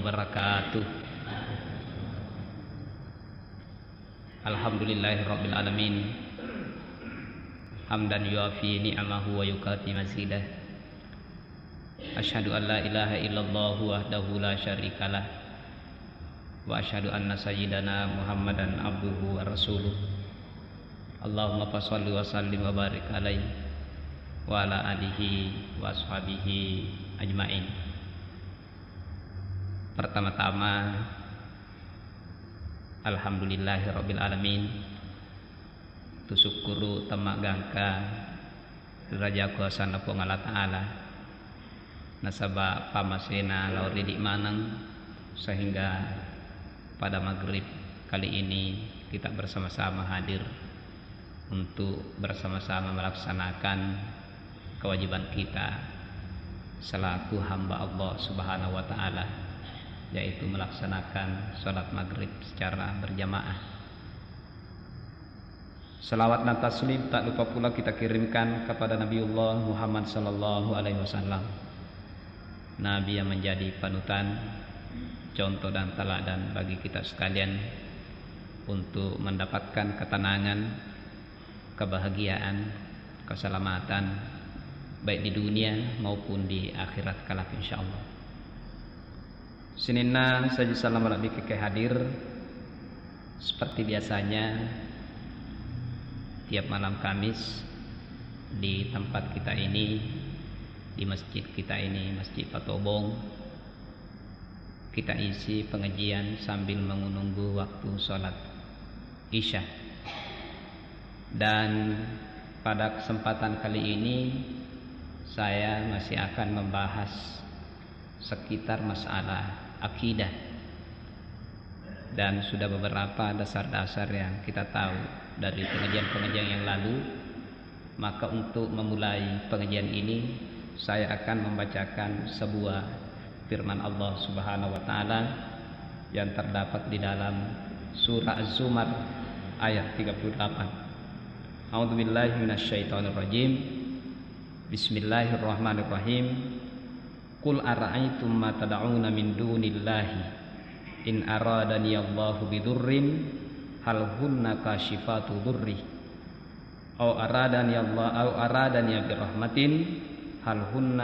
wabarakatuh. Alhamdulillahirabbil alamin. Hamdan yuafi ni'amahu wa yukafi mazidah. Asyhadu an la ilaha illallah wahdahu la syarikalah wa asyhadu anna sayyidana Muhammadan abduhu wa rasuluh. Allahumma shalli wa sallim wa barik alaihi wa ala alihi wa ashabihi ajmain. Pertama-tama alhamdulillahirabbil alamin. Tusukuru tamak gangka raja kuasa napa Allah taala nasaba pamasena lauri di manang sehingga pada maghrib kali ini kita bersama-sama hadir untuk bersama-sama melaksanakan kewajiban kita selaku hamba Allah Subhanahu wa taala, yaitu melaksanakan sholat maghrib secara berjamaah. Salawat dan taslim tak lupa pula kita kirimkan kepada Nabiullah Muhammad sallallahu alaihi wasallam, Nabi yang menjadi panutan, contoh dan teladan bagi kita sekalian untuk mendapatkan ketenangan, kebahagiaan, keselamatan baik di dunia maupun di akhirat kelak insyaallah. Seninna saja salam alaikum hadir seperti biasanya tiap malam Kamis di tempat kita ini, di masjid kita ini, Masjid Patobong, kita isi pengajian sambil menunggu waktu sholat Isya. Dan pada kesempatan kali ini saya masih akan membahas sekitar masalah akidah, dan sudah beberapa dasar-dasar yang kita tahu dari pengajian-pengajian yang lalu. Maka untuk memulai pengajian ini saya akan membacakan sebuah firman Allah Subhanahu wa taala yang terdapat di dalam surah Az-Zumar ayat 38. A'udzubillahi minasyaitonirrajim. Bismillahirrahmanirrahim. Qul ara'aytum ma tad'una min dunillahi in aradani Allahu bidurrin hal hunna kashifatu durri aw aradani Allah aw aradani birahmatin hal hunna